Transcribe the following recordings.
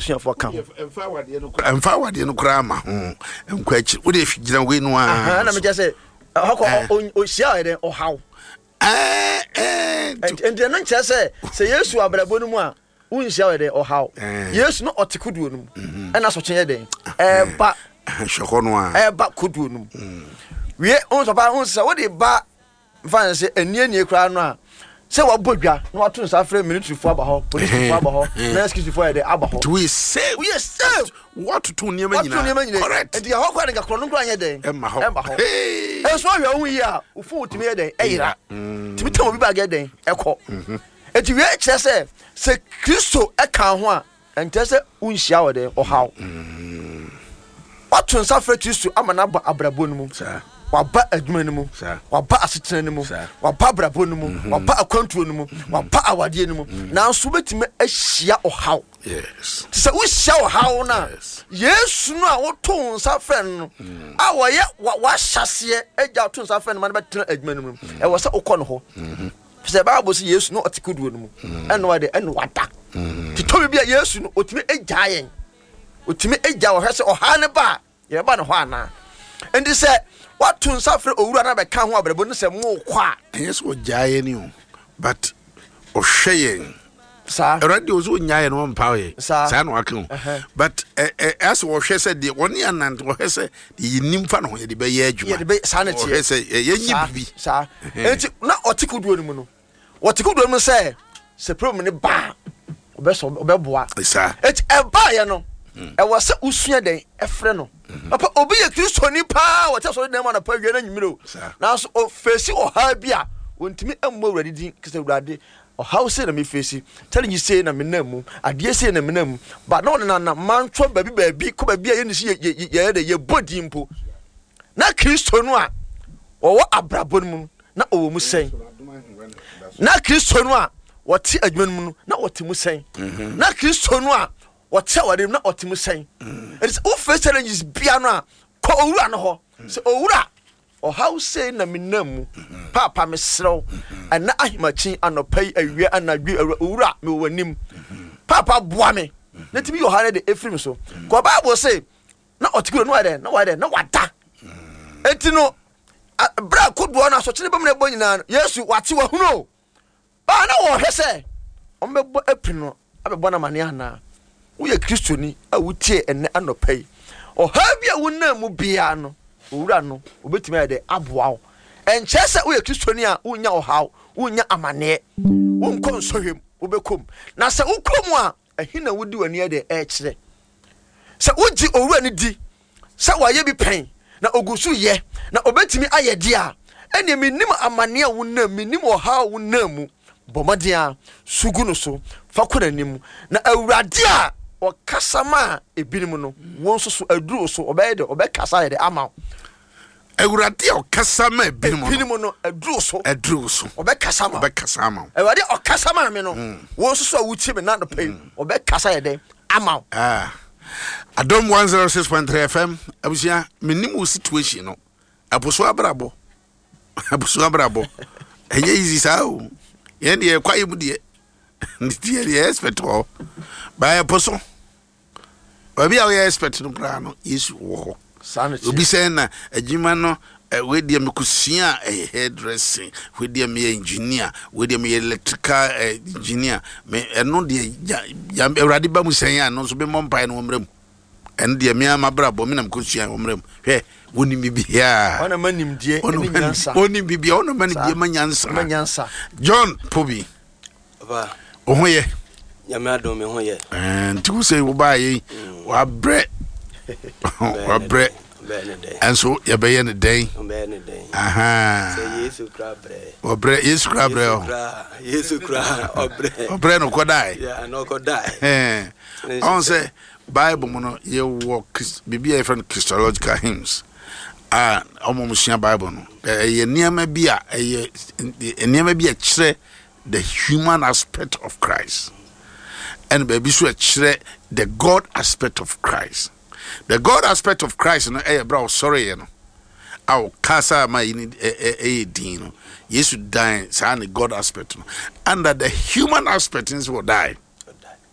abusuafo ka ho emfa wade no kra ma ho enkwachi wo de figina we no a na me say hako o sia ede o haw and no nche say Yesu abrabo no mu a wo sia ede o haw Yesu no otekuduo no mu na so kyen ede ba shoko no a ba kuduo no mu we on so ba on say wo de ba fan say anie kra no a say wa bodwa na wa to nsa frɛ military fo aba ho police fo aba ho na security fo ede aba ho we say what to niema nyina correct and ya ho kwa nka kro no kra anye den emma ho so hwe ohun yi a ufu utimi eden eyira timi tem obi ba ga den ekọ eti we kyerɛ sɛ Kristo eka ho a ente sɛ unhia wo den ohaw what to nsa frɛ Kristo ama na ba abrabo no mu waba adwuma no mu waba asetena no mu waba brabo no mu waba akwantuo no mu waba awade no mu na nso betime ahia ohaw yes sɛ wo hia ohaw na Yesu no a wo to nsa frɛ no a wo ye wa hyase agya to nsa frɛ no ma na betena adwuma no mu e wo sɛ ukɔ no ho sɛ Bible sɛ Yesu no otikuduo no mu ɛno wade ɛno wada ti to bi a Yesu no otime agya yen otime agya wo hwɛ sɛ oha ne ba ye ba no ho ana endi sɛ what to suffer owura na be kan ho abrabo no se mo kwa yes o jaye ni o but o hweye sa already o so nyaye no mpawe sa no akan but as o hwe se de woni anant o hwe se de yinim fa no ho de be ye adwuma ye de be sa na tie o hwe se ye nyi bibi sa enti na otikuduo no mu no otikuduo no se problem ne ba obeboa sa enti e ba ye no e wo se usua den e frɛ no papa obi ye Kristo ni pa wo te so den ma na pa wie na nyimiro na so o fesi o ha bi a wontimi ammo wurade din kese wurade o how say na me fesi telling you say na me namu ade say na me namu but no na mantwo baabi ko baabi a ye ni si ye body mpo na Kristo no a wo abrabo mu na owo mu sen na Kristo no a wo te adwuma mu na wo te mu sen na Kristo no a what wade na otimu sen it is all first challenges bia no a ko owura no ho se owura o how say na menamu papa mesrew ana ahimachi anopai awie anadwe owura me wanim papa boa me na timi yo hare de efrim so ko Bible say na otikuro no wade na wada etino bra kodo na so kire bam na bo nyina Yesu wate wa huno ba na wo hwese o mebɔ apino abebɔ na mane ana wo ye Kristo ni a wutie enne anopai o ha bia wona mu bia no owura no obetimi ade aboa wo enche se wo ye Kristo ni a wonya ohaw wonya amane wo nkɔ nsohwem wo bekom na se ukom a ahina wodi wani ade kyerɛ se wogi owura ni di se waye bi pen na ogusu ye na obetimi ayede a ene minim amane a wona minim ohaw wona mu bomadia sugu no so fakonanim na awurade a o kasama ebinim no won so aduru so obeyede obekasa yede ama awurade o kasama ebinim no aduru so obekasa ama awurade o kasama me no won so awuchi me na no pay obekasa yede ama Adom 106.3 FM abusia minim situation no abuso abrabo enye easy sao yen de kwa yimu de ndi de expert ho ba poso obi a we expert no kra no Yesu wo sanity obi say na adwuma no we de mekusua hairdressing we de me engineer we de me electrical engineer me eno de ya Awurade ba mu sen ya no so be mompai no mrem en de me amabrabo me na mekusua mrem hwe woni bibia ona manim die eni nyansa woni bibia ona manim die manyansa John Pobi ba ohoye nyame adom me hoye nti wo say wo ba yi wa bre enso ye be ye ne den aha say Yesu kra bre obre Yesu kra bre obre no kodai yeah no kodai on say Bible mo no ye wo bibia friend Christological hymns omomusia Bible no ye niam bia ye niam bia kire the human aspect of Christ and baby so kire the God aspect of Christ. The God aspect of Christ no bro sorry no aw kasa ma ini din no Yesu die sa the God aspect no and that the human aspect is will die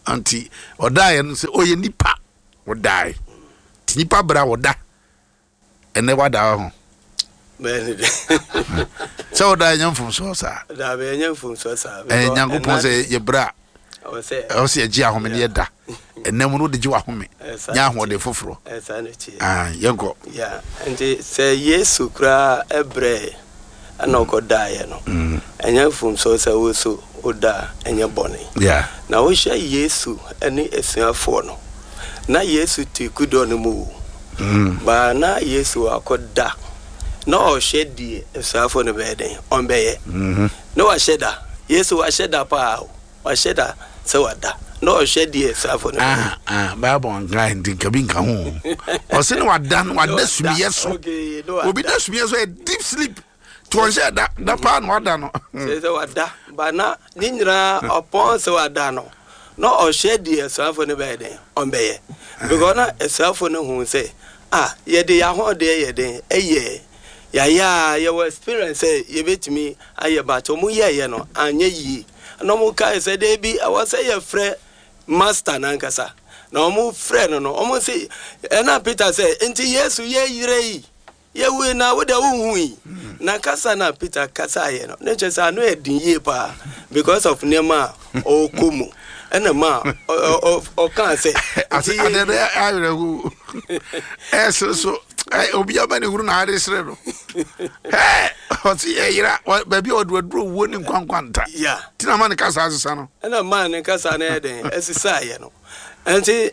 anti odae no se oye nipa odae ti nipa bra oda ene wada ho bene so odae nyamfum so sa da be nyamfum so sa nyankopon se ye bra o se agi ahome ne da enam no de gi ahome nya ahode foforo yenko ya enti se Yesu kra ebre ana okodae no nyamfum so sa wo so oda enye bone na wo hye Yesu ene esuafo no na Yesu ti kudo no mu ba na Yesu akoda na o hye die esuafo no be den on beye na wa hye da Yesu wa hye da pa wa hye da se wada na o hye die esuafo no Bible ngai ndinka bi nka ho o se ni wada sumiye so obi da sumiye so a deep sleep to share that part wada no se wada ba na nyira upon se wada no o share die esuafo no be den on beye because na esuafo no hu say ye de ya ho de ye den eye ya your experience ye betimi aye ba to mu ye no anye yi no mu kai say de bi I was say ye frɛ master nankasa na mu frɛ no o mu say na Peter say enti Yesu ye yire yi ye we na wo de wo hu na kasa na Peter kasa ye no ne chesa no e din ye pa because of nema o komu ena ma o kan say so obi abani huru na aresre no o ti yira baby odwadro wo ni nkwankwanta tina ma ne kasa asesa no ena ma ne kasa na eden esisa ye no enti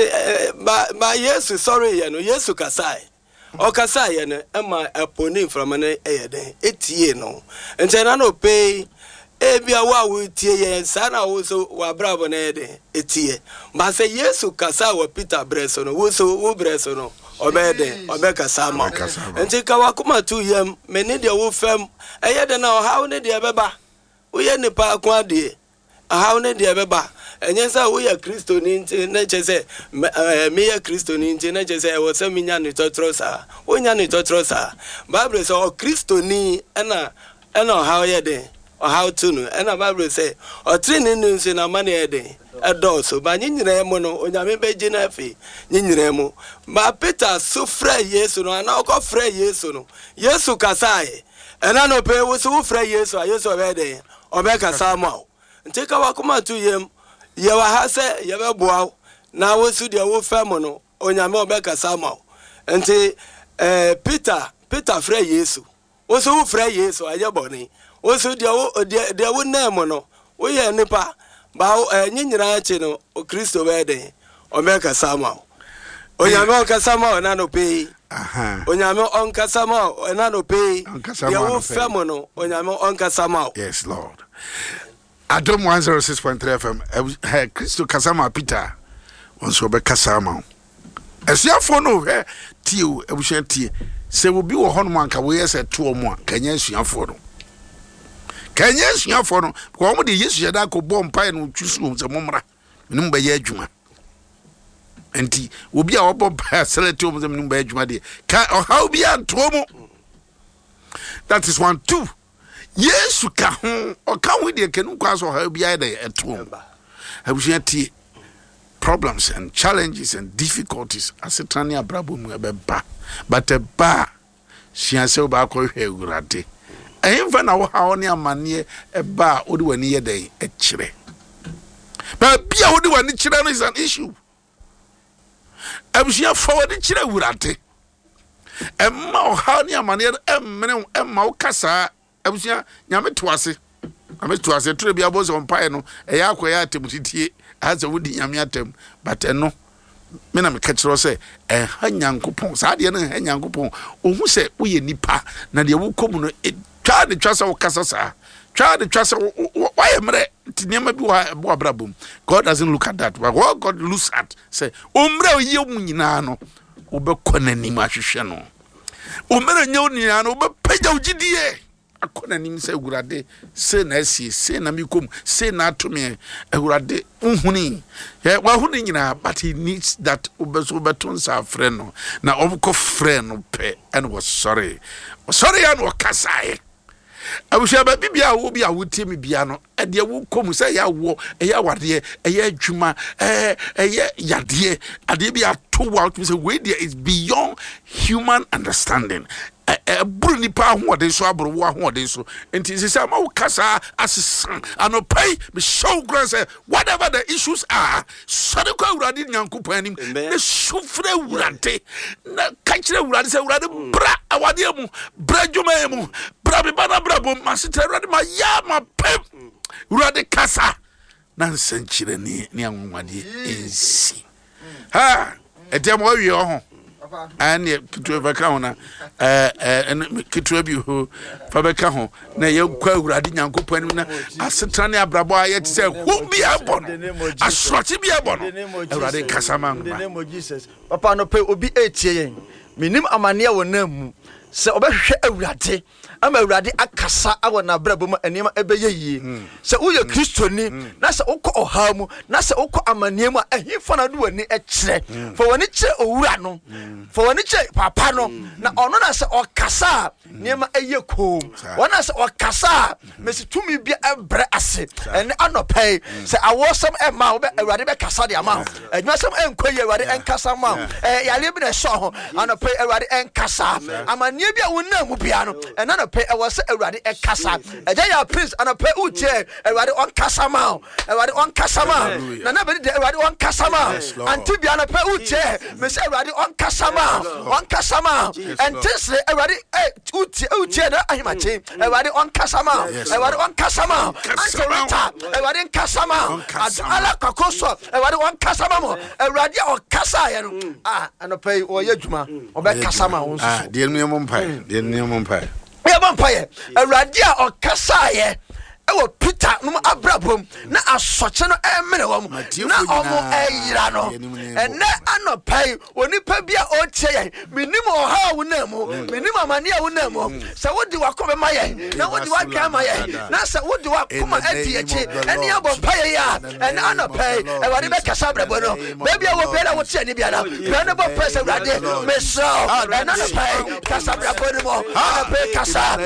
ba Yesu sorry ye no Yesu kasa o kasa ye no ema aponi from na eyeden etie no enti na no pay ebia wa tie ye sana wo so wa brabo na eden etie ba say Yesu kasa wa Peter breso no wo so wo breso no obede obeka sama enti ka wakoma tu yam meni de wo fam eyede na hawo ne de beba wo ye nipa akwa de hawo ne de beba enye sa wo ya Kristo ni nti na chese me ya Kristo ni nti na chese wo se minya ni totrosa wo nya ni totrosa Bible say o Kristo ni na hawo ye de o hawo tu no na Bible say o trini ni nsi na mane ye de edoso ba nyinyire mu no onyame beji na afi nyinyire mu ba Peter so frɛ Yesu no na okɔ frɛ Yesu no Yesu kasae ena no pe wo so frɛ Yesu a Yesu obede obeka sama nti ka wakoma tu yem ye wa ha sɛ ye beboa na wo su de wo fam no onyame obeka sama nti Peter frɛ Yesu wo so frɛ Yesu aye boni wo so de wo nam no wo ye nipa ba nyinyira che no o Kristo bede o meka sama onyame o kasama na no pe onyame on kasama na no pe ya wo fam no onyame on kasama. Yes Lord. Adam 106.3 FM Kristo kasama Peter on so be kasama esuafo no tie ebuhia tie se wo bi wo hono anka wo yese to omo a kanya esuafo no kanya esuafo no ko mo de Yesu yeda ko bom pai no twisu se momra menim ba ye adwuma enti obi a wo bom pai select o mo se menim ba adwuma de ka how bi antomo. That is 1 2 Yesu ka ho o ka ho de kenu kwa so how bi ai de eto abushia tie problems and challenges and difficulties asetani abrabo mu ebeba but ba shiase ba ko hwe urade ehimfa na wo ha oni amane eba odi wani ye den ekire ba bia odi wani kire no is an issue abushia forward kire urade emma o ha oni amane emma o kasa abushia nyame toase tire bia bo so mpae no eya akoya atemutitie aza wudi nyame atem but eno me na me kachiro se ha nyankopon sa de no ha nyankopon ohu se wo ye nipa na de wo komu no twa de twa se wo kasa sa twa de twa se wa ye mre tinema bi wa abrabom. God doesn't look at that, but what God looks at say omre ye mu nyina no wo be konani ma hwehwe no omre nye nyina no wo be pagya ugidie akona nim se Awurade se na asie se na mikom se na atome Awurade unhuni wa huni nyina but he needs that obeso beton sa frɛ no na obko frɛ no pe and was sorry and wakasae abusua ba bibia wo bia wo tie me bia no de wo kom say ya wo eya wade eya adwuma eya yade ade bia to out say we there is beyond human understanding. Buru nipa ahoɔden so aboro wo ahoɔden so enti sisi ama wo kasa asesan anopai me show grand say whatever the issues are sɔde kɔ awurade nyankopɔn anim na sufre awurade na kakyere awurade sɛ awurade bra awade mu bra dwuma mu bra me bana bra bom masete awurade ma ya ma pem awurade kasa na nsankyire ne anwonwade ensi ha etem wo wie ho and kitu beka ho na kitu bi ho fa beka ho na ye kwa awurade nyankopɔn anim na asetra ne abrabo aye te sɛ hu bi abɔ no asɔte bi abɔ no awurade kasa ma no Jesus papa no pe obi etie yen minim amane a wona mu sɛ obɛhwehwɛ awurade ama awurade akasa awɔ na brabo mu anema ɛbɛyɛ yie sɛ woyɛ kristoni na sɛ wokɔ ɔha mu na sɛ wokɔ amane mu a ɛhimfa na do wani ɛkyerɛ fa wani kyerɛ owura no fa wani kyerɛ papa no na ɔno na sɛ ɔkasa nneɛma ɛyɛ kom wɔna sɛ ɔkasa mesi tumi bia ɛbrɛ ase ɛne anɔpɛi sɛ awɔsɛm ɛma wo bɛ awurade bɛkasa de ama adwumasɛm ɛnkɔ yie awurade ɛnkasa ma yale bi na ɛhyɛ ho anɔpɛi awurade ɛnkasa amanneɛ bi a wonam mu bia no ɛna anɔpɛi ɛwɔ sɛ awurade ɛkasa ɛgya yɛ prince anɔpɛi wokyɛ awurade ɔnkasa ma awurade ɔnkasa ma na na bɛde de awurade ɔnkasa ma ante bia anɔpɛi wokyɛ mesi awurade ɔnkasa ma ɛntesere awurade utie na ahimache awurade onkasa ma awurade onkasa ma antorata awurade onkasa ma ala kakoso awurade onkasa ma mo awurade onkasa ya no anopai oye dwuma obekasa ma won so de enu mo mpai awurade a onkasa ye ewo Peter no abrabom na asɔkye no emene wom na ɔmo eyira no ene anopai onipa bia otie yɛn minim ɔha wonamu minim amane a wonamu sɛ wodi wakɔ bɛma yɛn na wodi wakwa ma yɛn na sɛ wodi wakoma adi akyi ene abɔmpaye ya ene anopai ewade bɛkasa brabo no baabi a wo bɛla wo tie ne bia na bia no bɔ press awurade mesrɛ ene anopai kasa brabo no mo anopai kasa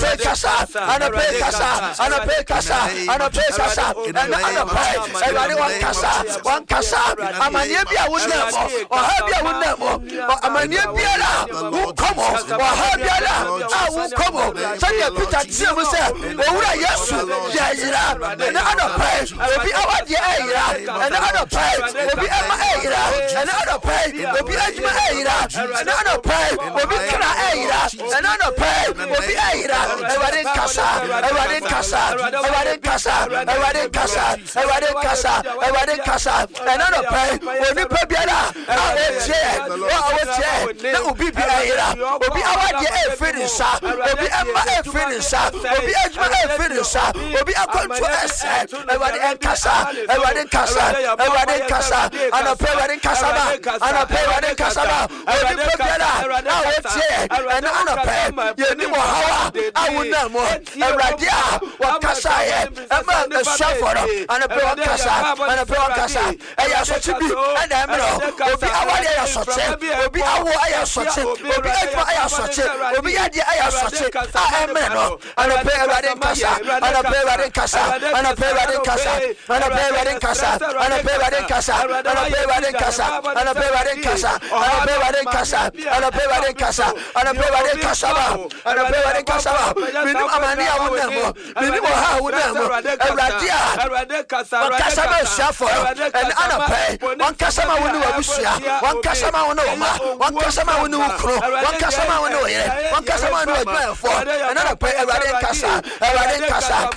one kasa amania bia wonamo oha bia wonamo amania bia la wo komo oha bia la wo komo sɛ Peter tie mu sɛ owura Yesu yɛyira ɛna anopai obi awade ɛyira ɛna anopai obi ɛma ɛyira ɛna anopai obi adwuma ɛyira ɛna anopai obi kra ɛyira ɛna anopai obi ɛyira ɛwade kasa ɛna no pɛ onipa biara awotie na obi bi ayira obi awade efirinsa obi emma efirinsa obi adwuma efirinsa obi akontu ese ɛwade kasa ana pɛ ɛwade kasa ma onipa biara awotie ɛna ana pɛ yeni mo hawa awuna mo awurade a wakasa yɛ ɛma esaforo ana pɛ wakasa ɛyɛ asɔkye bi ɛna ɛmmerɛ obi awade ɛyɛ asɔkye obi awo ɛyɛ asɔkye obi adwuma ɛyɛ asɔkye obi yadeɛ ɛyɛ asɔkye a ɛmmerɛ no ana pɛ awurade nkasa ana pɛ awurade nkasa minim amani a wonamo minim ha wonamo awurade wakasa ma siafo and anapɛ wankasa ma woni wabusia wankasa ma woni woma wankasa ma woni wukro wankasa ma woni oyere wankasa ma woni wadwafo and anapɛ awurade kasa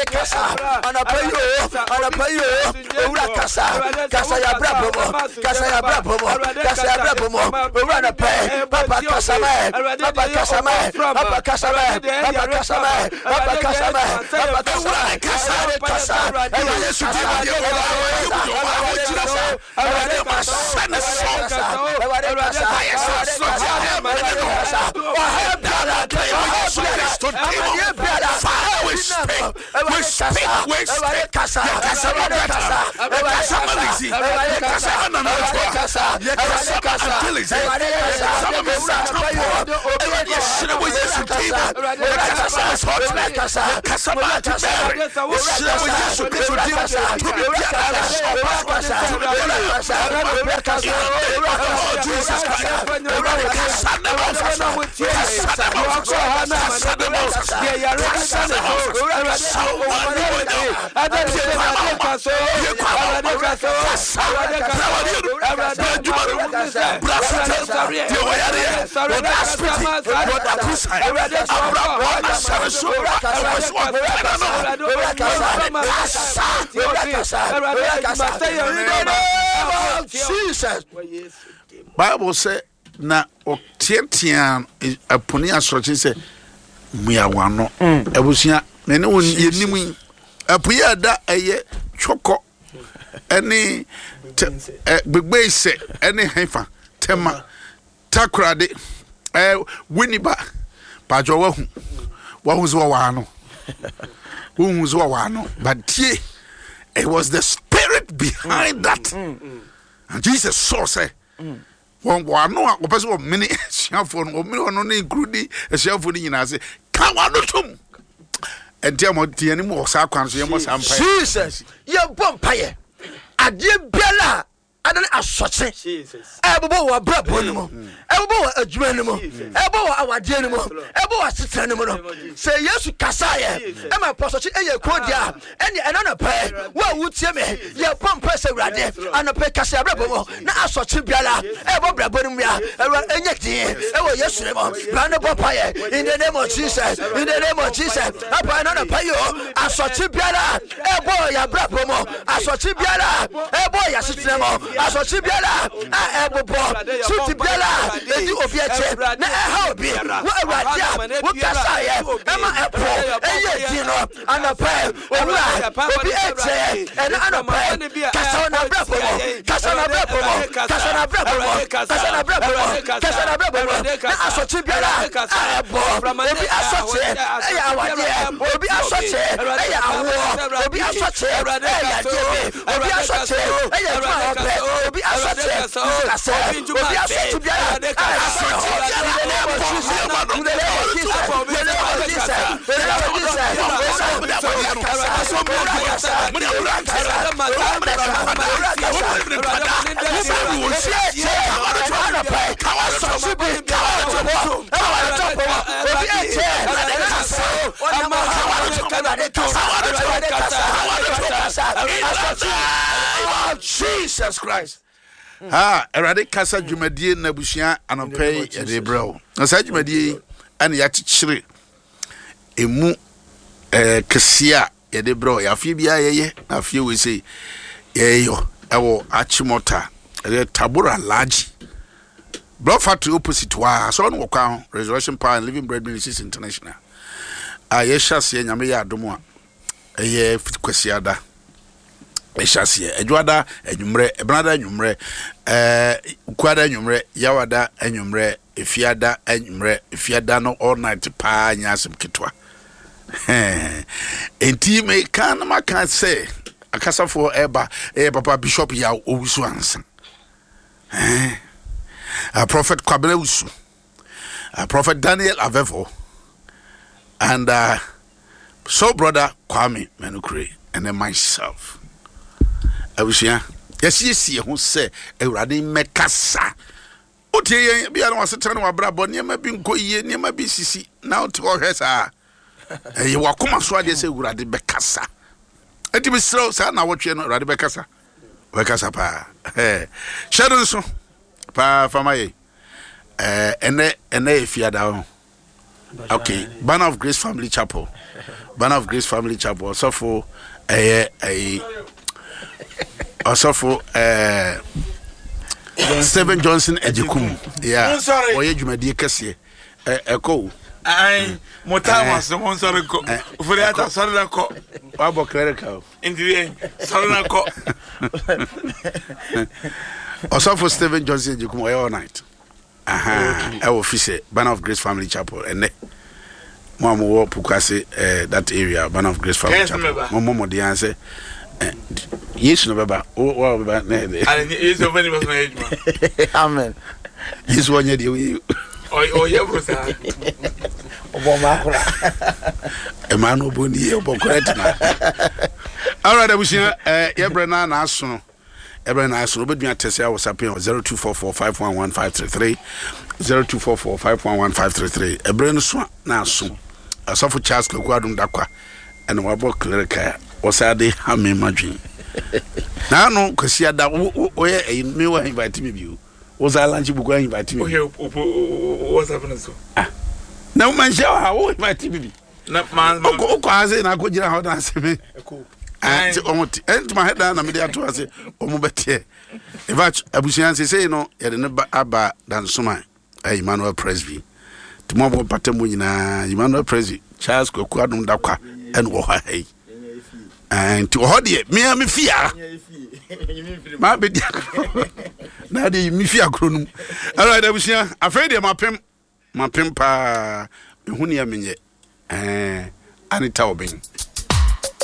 anapɛ yo owura kasa ya brabomo owura anapɛ papa kasa Bible say na otiatia aponi asroche say muawano ebusia ne ne yenimu apuya da eye choko ene gbegbe ise ene hefa tema takrade winiba pajo wahu zo wano who zo wano but tie it was the spirit behind that and Jesus saw say one no person of many shafon or many including a shafon in as come on to and tell me the animal saquans you must have Jesus your bumpire a dear Bella. I don't associate Jesus. Ebo wa brabo ni mo. Ebo wa adwuma ni mo. Ebo wa awade ni mo. Ebo wa sitra ni mo no. Say Yesu kasaye. E ma apostle eye kodia. Ene na pe. Wa wutie me. Ye pompa se urade. Ana pe kasa brabo mo. Na associate biala. Ebo brabo ni mo ya. Enye tin. E wo Yesu ni mo. Ba no popaye. In the name of Jesus. In the name of Jesus. Apa na pe yo. Associate biala. Ebo ya brabo mo. Associate biala. Ebo ya sitra mo. Asochi biala ebobo suti biala edi obiache na how be wo awade wo kasaye ema epo eye dino anape owura obi eche ena anape kasana brabo kasana brabo na asochi biala ebo obi asoche eye awade obi asoche eye awo obi asoche eye ajebe obi asoche eye twa obi asate obi asate biara Jesus Christ. Erade kasa dwumadie na busia anopɛ yɛde brɛw. Na sa dwumadie ana yɛakyekere emu kesia yɛde brɛw. Yɛafie bia yɛyɛ na afie we sei yɛyɔ ɛwɔ Achimota ɛyɛ Tabora Large Blood Factory opposite wa so no kwa Resurrection Power and Living Bread Ministries International. Yɛhyɛ se nyame yɛ adom a ɛyɛ kwasiada Eshasiye Edwada enyumre Ebnada enyumre Ukwada enyumre Yawada enyumre Efiada enyumre Efiada no all night pa nyasem kitwa enti me kan maka say akasa for eba papa bishop ya owusu ansa prophet Kwabena Usu prophet Daniel Avevo and so brother Kwame Menukre and then myself Abusia yes ho se Ewurade mekasa otie bia na wasetra na wabrabo niam bi nkoyie niam bi sisi na ote ohwesa wakoma so ade se Ewurade bekasa enti bisro sa na wotwe no Ewurade bekasa pa shadow so pa famaye ene efiada okay Banner of Grace Family Chapel so for Osofo Stephen Johnson Ejekum yeah oye dwumadie kese eko ai motama so mon sorry ko ufuri ata sorry na ko wabo clerical indie sorry na ko Osofo Stephen Johnson Ejekum oye all night I office Banner of Grace Family Chapel and Mama wo Pukase that area Banner of Grace Family Chapel Mama dey answer Yes, no, Baba. Oh, Baba. Yes, of any was my age. Amen. Yes, 1 year. Oh, yeah, was that? A man who bought the correct. All right, I wish you Ebrana National. Ebrana National, but me at Tessia was up here 0244511533. 0244511533. Ebrana Swan Nasu. A soft Charles Quadrum Dakwa and a wabo clerica was a day hammy margin. Now, no, because she had that way a new inviting me. Was I lunch book inviting me? What's happening so? No man shall how invite me. Not man, I say, I could how to answer me. And my head down, I'm there to say, oh, Mobete. If I Abusian say, no, you're never abba than Suma, Emmanuel Presby. Tomorrow, Patamuina, Emmanuel Presby, Charles Quadrum Daka, and Wahai. And to Hodi, me, I'm fear. My bed, now the Mifia Cronum. All right, Abusian, afraid of my pimpa, Hunia Minye, Anita Obin.